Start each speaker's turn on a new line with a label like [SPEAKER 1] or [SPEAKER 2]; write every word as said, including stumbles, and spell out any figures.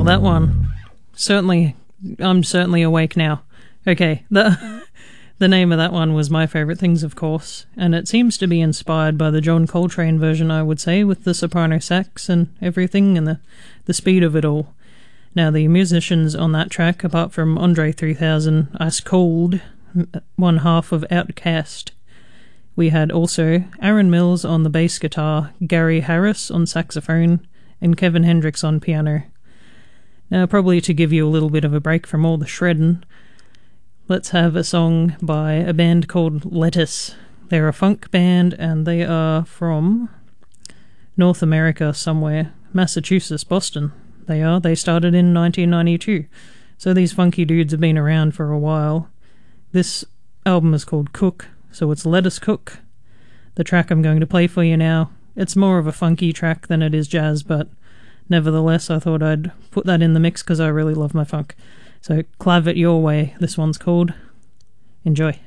[SPEAKER 1] that one. Certainly, I'm certainly awake now. Okay, the, the name of that one was My Favourite Things, of course, and it seems to be inspired by the John Coltrane version, I would say, with the soprano sax and everything, and the, the speed of it all. Now, the musicians on that track, apart from Andre three thousand, Ice Cold, one half of Outkast, we had also Aaron Mills on the bass guitar, Gary Harris on saxophone, and Kevin Hendricks on piano. Now, probably to give you a little bit of a break from all the shredding, let's have a song by a band called Lettuce. They're a funk band, and they are from North America somewhere, Massachusetts, Boston. They are. They started in nineteen ninety-two. So these funky dudes have been around for a while. This album is called Cook, so it's Lettuce Cook. The track I'm going to play for you now, it's more of a funky track than it is jazz, but nevertheless I thought I'd put that in the mix because I really love my funk. So Clav It Your Way, this one's called. Enjoy.